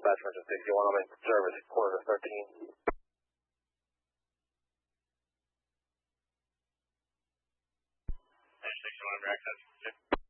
dispatch for 61 on main service, quarter to 13. 61 under access.